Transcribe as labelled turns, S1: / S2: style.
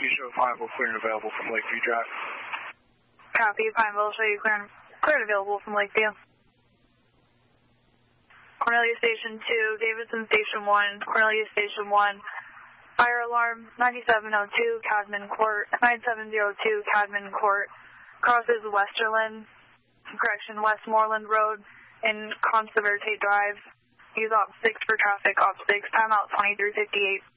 S1: You show Pineville clear and available from Lakeview Drive.
S2: Copy, Pineville, show you clear and available from Lakeview. Cornelia Station 2, Davidson Station 1, Cornelia Station 1. Fire alarm 9702 Cadman Court, 9702 Cadman Court. Crosses Westmoreland Road in Conserverte Drive. Use Op 6 for traffic, Op 6, timeout 2358.